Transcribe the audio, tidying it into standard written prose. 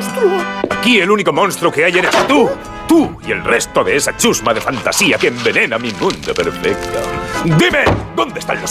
monstruo! Aquí el único monstruo que hay eres tú. Tú y el resto de esa chusma de fantasía que envenena mi mundo perfecto. ¡Dime! ¿Dónde están los